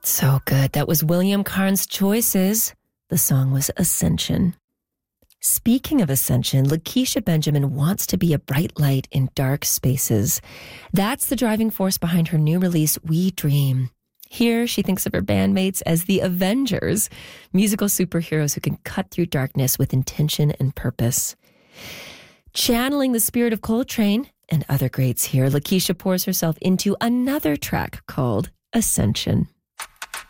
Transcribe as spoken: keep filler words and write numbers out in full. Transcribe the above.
So good. That was William Carnes' Choices. The song was Ascension. Speaking of ascension, Lakeisha Benjamin wants to be a bright light in dark spaces. That's the driving force behind her new release, We Dream. Here, she thinks of her bandmates as the Avengers, musical superheroes who can cut through darkness with intention and purpose. Channeling the spirit of Coltrane and other greats here, Lakeisha pours herself into another track called Ascension.